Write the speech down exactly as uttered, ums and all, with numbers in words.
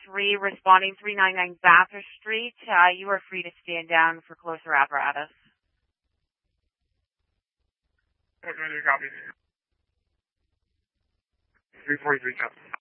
three, responding three ninety-nine Bathurst Street. Uh, you are free to stand down for closer apparatus. Okay, you copy. three forty-three, Captain.